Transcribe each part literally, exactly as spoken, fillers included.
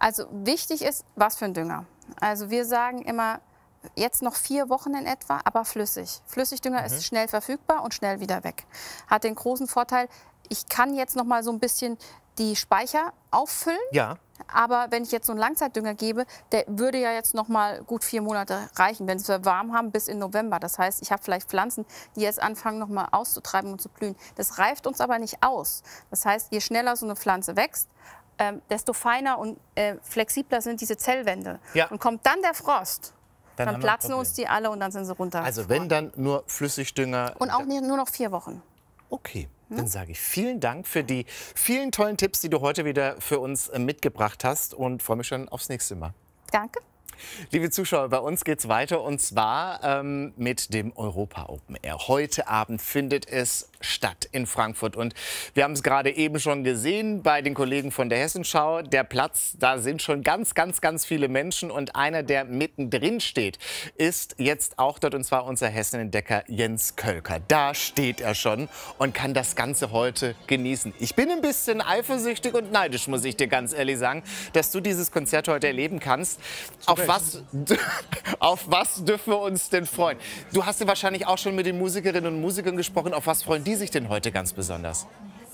Also wichtig ist, was für ein Dünger. Also wir sagen immer, jetzt noch vier Wochen in etwa, aber flüssig. Flüssigdünger mhm. ist schnell verfügbar und schnell wieder weg. Hat den großen Vorteil, ich kann jetzt noch mal so ein bisschen die Speicher auffüllen. Ja. Aber wenn ich jetzt so einen Langzeitdünger gebe, der würde ja jetzt noch mal gut vier Monate reichen, wenn wir warm haben bis in November. Das heißt, ich habe vielleicht Pflanzen, die jetzt anfangen noch mal auszutreiben und zu blühen. Das reift uns aber nicht aus. Das heißt, je schneller so eine Pflanze wächst, ähm, desto feiner und äh, flexibler sind diese Zellwände. Ja. Und kommt dann der Frost, dann, dann platzen uns die alle und dann sind sie runter. Also wenn dann nur Flüssigdünger. Und auch nur noch vier Wochen. Okay. Dann sage ich vielen Dank für die vielen tollen Tipps, die du heute wieder für uns mitgebracht hast und freue mich schon aufs nächste Mal. Danke. Liebe Zuschauer, bei uns geht es weiter und zwar ähm, mit dem Europa Open Air. Heute Abend findet es statt in Frankfurt und wir haben es gerade eben schon gesehen bei den Kollegen von der Hessenschau. Der Platz, da sind schon ganz, ganz, ganz viele Menschen und einer, der mittendrin steht, ist jetzt auch dort und zwar unser Hessenentdecker Jens Kölker. Da steht er schon und kann das Ganze heute genießen. Ich bin ein bisschen eifersüchtig und neidisch, muss ich dir ganz ehrlich sagen, dass du dieses Konzert heute erleben kannst. Auf was, auf was dürfen wir uns denn freuen? Du hast ja wahrscheinlich auch schon mit den Musikerinnen und Musikern gesprochen. Auf was freuen die sich denn heute ganz besonders?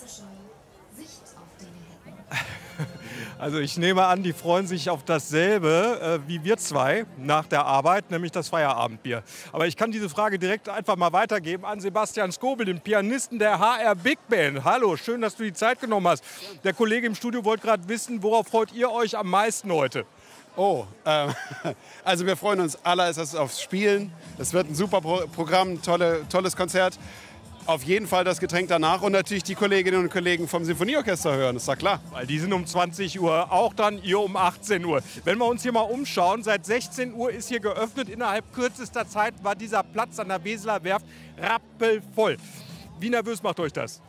Also ich nehme an, die freuen sich auf dasselbe äh, wie wir zwei nach der Arbeit, nämlich das Feierabendbier. Aber ich kann diese Frage direkt einfach mal weitergeben an Sebastian Skobel, den Pianisten der H R Big Band. Hallo, schön, dass du die Zeit genommen hast. Der Kollege im Studio wollte gerade wissen, worauf freut ihr euch am meisten heute? Oh, äh, also wir freuen uns allererstes aufs Spielen. Es wird ein super Pro Programm, tolle, tolles Konzert. Auf jeden Fall das Getränk danach und natürlich die Kolleginnen und Kollegen vom Sinfonieorchester hören, ist ja klar. Weil die sind um zwanzig Uhr auch dann, ihr um achtzehn Uhr. Wenn wir uns hier mal umschauen, seit sechzehn Uhr ist hier geöffnet. Innerhalb kürzester Zeit war dieser Platz an der Weseler Werft rappelvoll. Wie nervös macht euch das?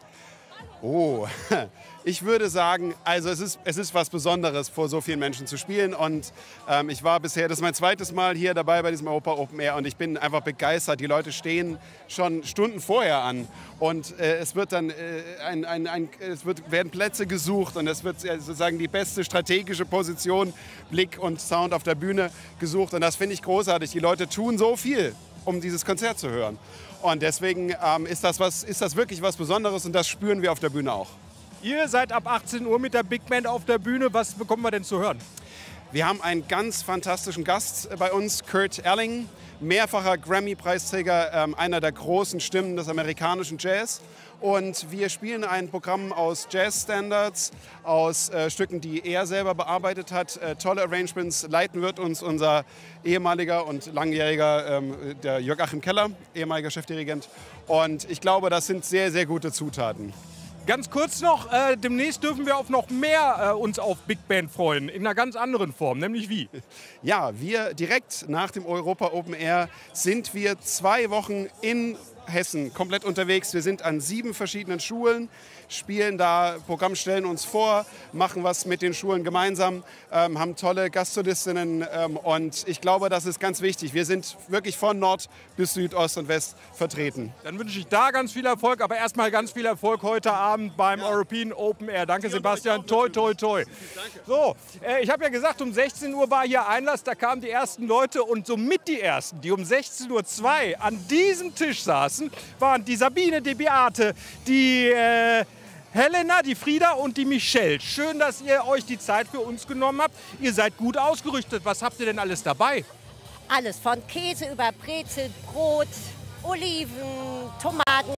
Oh, ich würde sagen, also es ist, es ist was Besonderes, vor so vielen Menschen zu spielen. Und ähm, ich war bisher, das ist mein zweites Mal hier dabei bei diesem Europa Open Air und ich bin einfach begeistert. Die Leute stehen schon Stunden vorher an und äh, es wird dann äh, ein, ein, ein, es wird, werden Plätze gesucht und es wird äh, sozusagen die beste strategische Position, Blick und Sound auf der Bühne gesucht. Und das finde ich großartig. Die Leute tun so viel, um dieses Konzert zu hören. Und deswegen ähm, ist, das was, ist das wirklich was Besonderes und das spüren wir auf der Bühne auch. Ihr seid ab achtzehn Uhr mit der Big Band auf der Bühne. Was bekommen wir denn zu hören? Wir haben einen ganz fantastischen Gast bei uns, Kurt Elling, mehrfacher Grammy-Preisträger, ähm, einer der großen Stimmen des amerikanischen Jazz. Und wir spielen ein Programm aus Jazz-Standards, aus äh, Stücken, die er selber bearbeitet hat. Äh, tolle Arrangements. Leiten wird uns unser ehemaliger und langjähriger, ähm, der Jörg-Achim Keller, ehemaliger Chefdirigent. Und ich glaube, das sind sehr, sehr gute Zutaten. Ganz kurz noch, äh, demnächst dürfen wir auf noch mehr äh, uns auf Big Band freuen, in einer ganz anderen Form, nämlich wie? Ja, wir direkt nach dem Europa Open Air sind wir zwei Wochen in Hessen komplett unterwegs. Wir sind an sieben verschiedenen Schulen, spielen da, Programm stellen uns vor, machen was mit den Schulen gemeinsam, ähm, haben tolle Gastsolistinnen ähm, und ich glaube, das ist ganz wichtig. Wir sind wirklich von Nord bis Süd, Ost und West vertreten. Dann wünsche ich da ganz viel Erfolg, aber erstmal ganz viel Erfolg heute Abend beim ja. European Open Air. Danke Sebastian, toi toi toi. So, äh, ich habe ja gesagt, um sechzehn Uhr war hier Einlass, da kamen die ersten Leute und somit die ersten, die um sechzehn Uhr zwei an diesem Tisch saßen, waren die Sabine, die Beate, die äh, Helena, die Frieda und die Michelle. Schön, dass ihr euch die Zeit für uns genommen habt. Ihr seid gut ausgerüstet. Was habt ihr denn alles dabei? Alles von Käse über Brezel, Brot, Oliven, Tomaten,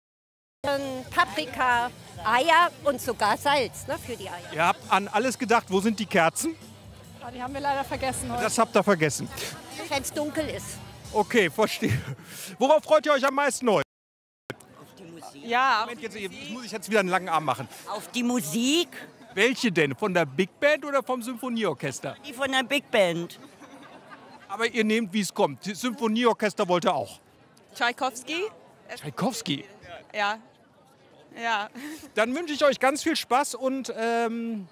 Paprika, Eier und sogar Salz, ne, für die Eier. Ihr habt an alles gedacht. Wo sind die Kerzen? Ja, die haben wir leider vergessen heute. Das habt ihr vergessen. Wenn es dunkel ist. Okay, verstehe. Worauf freut ihr euch am meisten heute? Ja, Moment, jetzt, jetzt muss ich jetzt wieder einen langen Arm machen. Auf die Musik? Welche denn? Von der Big Band oder vom Symphonieorchester? Die von der Big Band. Aber ihr nehmt, wie es kommt. Das Symphonieorchester wollte auch. Tschaikowski. Tschaikowski? Ja. Ja. Dann wünsche ich euch ganz viel Spaß und ähm,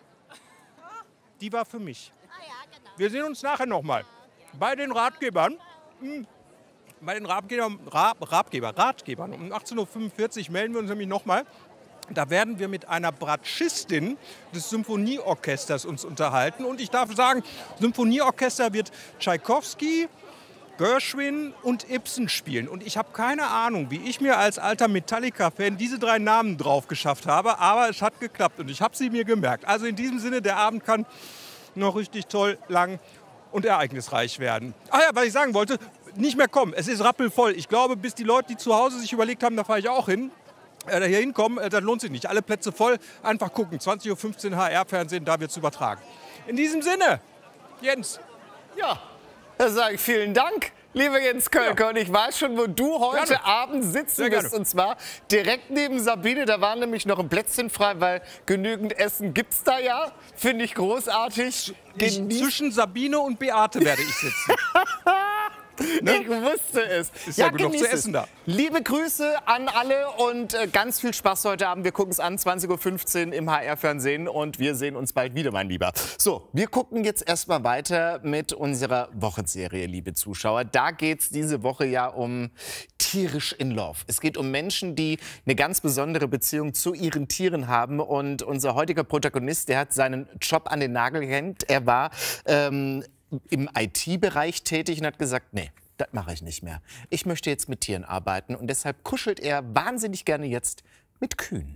die war für mich. Wir sehen uns nachher nochmal. Bei den Ratgebern. Hm. Bei den Ratgebern, Rat, Ratgeber, Ratgebern um achtzehn Uhr fünfundvierzig melden wir uns nämlich nochmal. Da werden wir mit einer Bratschistin des Symphonieorchesters uns unterhalten. Und ich darf sagen, Symphonieorchester wird Tschaikowski, Gershwin und Ibsen spielen. Und ich habe keine Ahnung, wie ich mir als alter Metallica-Fan diese drei Namen drauf geschafft habe. Aber es hat geklappt und ich habe sie mir gemerkt. Also in diesem Sinne, der Abend kann noch richtig toll, lang und ereignisreich werden. Ah ja, was ich sagen wollte, nicht mehr kommen. Es ist rappelvoll. Ich glaube, bis die Leute, die zu Hause sich überlegt haben, da fahre ich auch hin, äh, hier hinkommen, äh, das lohnt sich nicht. Alle Plätze voll. Einfach gucken. zwanzig Uhr fünfzehn H R-Fernsehen, da wird es übertragen. In diesem Sinne, Jens. Ja. Da sage ich vielen Dank, lieber Jens Kölker. Ja. Und ich weiß schon, wo du heute Gerne. Abend sitzen Sehr wirst. gerne. Und zwar direkt neben Sabine. Da war nämlich noch ein Plätzchen frei, weil genügend Essen gibt es da ja. Finde ich großartig. Ich, zwischen Sabine und Beate werde ich sitzen. Ne? Ich wusste es. Ist ja, ja genug zu essen da. Liebe Grüße an alle und äh, ganz viel Spaß heute Abend. Wir gucken es an, zwanzig Uhr fünfzehn im H R-Fernsehen und wir sehen uns bald wieder, mein Lieber. So, wir gucken jetzt erstmal weiter mit unserer Wochenserie, liebe Zuschauer. Da geht es diese Woche ja um tierisch in Love. Es geht um Menschen, die eine ganz besondere Beziehung zu ihren Tieren haben. Und unser heutiger Protagonist, der hat seinen Job an den Nagel gehängt. Er war ähm, im I T-Bereich tätig und hat gesagt, nee, das mache ich nicht mehr. Ich möchte jetzt mit Tieren arbeiten und deshalb kuschelt er wahnsinnig gerne jetzt mit Kühen.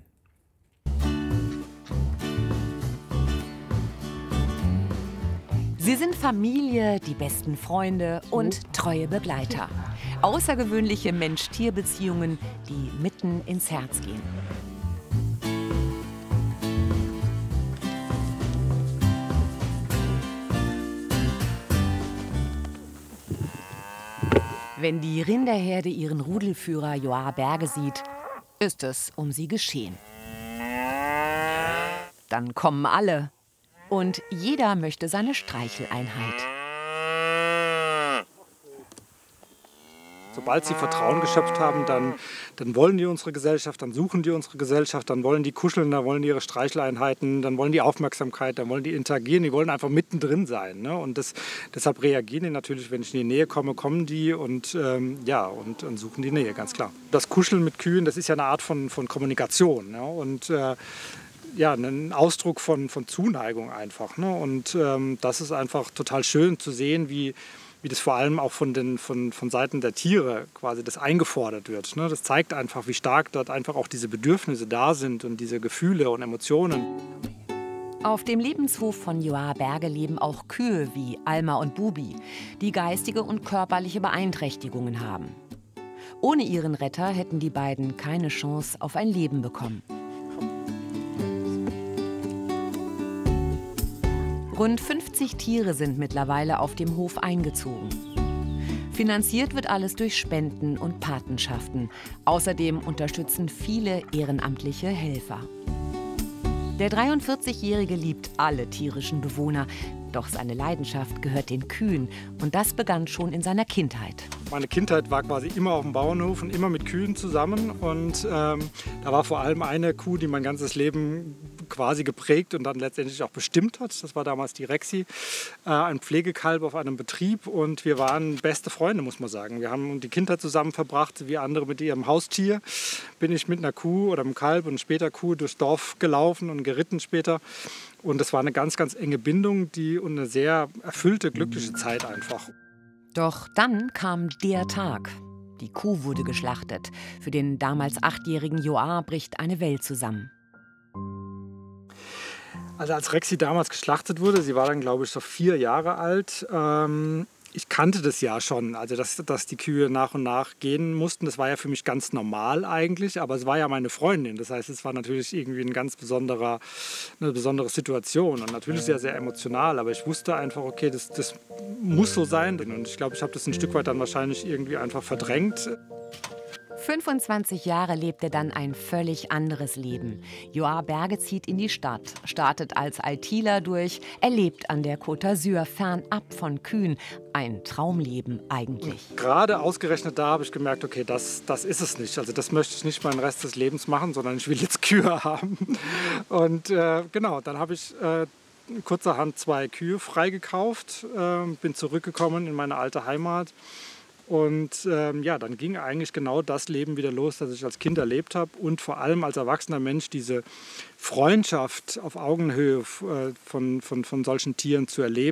Sie sind Familie, die besten Freunde und treue Begleiter. Außergewöhnliche Mensch-Tier-Beziehungen, die mitten ins Herz gehen. Wenn die Rinderherde ihren Rudelführer Joar Berge sieht, ist es um sie geschehen. Dann kommen alle und jeder möchte seine Streicheleinheit. Sobald sie Vertrauen geschöpft haben, dann, dann wollen die unsere Gesellschaft, dann suchen die unsere Gesellschaft, dann wollen die kuscheln, dann wollen die ihre Streicheleinheiten, dann wollen die Aufmerksamkeit, dann wollen die interagieren, die wollen einfach mittendrin sein. Ne? Und das, deshalb reagieren die natürlich, wenn ich in die Nähe komme, kommen die und, ähm, ja, und, und suchen die Nähe, ganz klar. Das Kuscheln mit Kühen, das ist ja eine Art von, von Kommunikation. Ne? Und äh, ja, ein Ausdruck von, von Zuneigung einfach. Ne? Und ähm, das ist einfach total schön zu sehen, wie wie das vor allem auch von, den, von, von Seiten der Tiere quasi das eingefordert wird. Ne? Das zeigt einfach, wie stark dort einfach auch diese Bedürfnisse da sind und diese Gefühle und Emotionen. Auf dem Lebenshof von Joar Berge leben auch Kühe wie Alma und Bubi, die geistige und körperliche Beeinträchtigungen haben. Ohne ihren Retter hätten die beiden keine Chance auf ein Leben bekommen. Rund fünfzig Tiere sind mittlerweile auf dem Hof eingezogen. Finanziert wird alles durch Spenden und Patenschaften. Außerdem unterstützen viele ehrenamtliche Helfer. Der dreiundvierzigjährige liebt alle tierischen Bewohner. Doch seine Leidenschaft gehört den Kühen. Und das begann schon in seiner Kindheit. Meine Kindheit war quasi immer auf dem Bauernhof und immer mit Kühen zusammen. Und ähm, da war vor allem eine Kuh, die mein ganzes Leben quasi geprägt und dann letztendlich auch bestimmt hat. Das war damals die Rexi, äh, ein Pflegekalb auf einem Betrieb. Und wir waren beste Freunde, muss man sagen. Wir haben die Kindheit zusammen verbracht, wie andere mit ihrem Haustier. Bin ich mit einer Kuh oder einem Kalb und später Kuh durchs Dorf gelaufen und geritten später. Und das war eine ganz, ganz enge Bindung, die und eine sehr erfüllte, glückliche Zeit einfach. Doch dann kam der Tag. Die Kuh wurde geschlachtet. Für den damals achtjährigen Joar bricht eine Welt zusammen. Also als Rexi damals geschlachtet wurde, sie war dann glaube ich so vier Jahre alt, ähm, ich kannte das ja schon, also dass, dass die Kühe nach und nach gehen mussten, das war ja für mich ganz normal eigentlich, aber es war ja meine Freundin, das heißt, es war natürlich irgendwie ein ganz besonderer, eine besondere Situation und natürlich sehr, sehr emotional, aber ich wusste einfach, okay, das, das muss so sein und ich glaube, ich habe das ein Stück weit dann wahrscheinlich irgendwie einfach verdrängt. fünfundzwanzig Jahre lebt er dann ein völlig anderes Leben. Joar Berge zieht in die Stadt, startet als ITler durch, er lebt an der Côte d'Azur, fernab von Kühen. Ein Traumleben eigentlich. Und gerade ausgerechnet da habe ich gemerkt, okay, das, das ist es nicht. Also das möchte ich nicht meinen Rest des Lebens machen, sondern ich will jetzt Kühe haben. Und äh, genau, dann habe ich äh, kurzerhand zwei Kühe freigekauft, äh, bin zurückgekommen in meine alte Heimat. Und ähm, ja, dann ging eigentlich genau das Leben wieder los, das ich als Kind erlebt habe und vor allem als erwachsener Mensch diese Freundschaft auf Augenhöhe äh, von, von, von solchen Tieren zu erleben.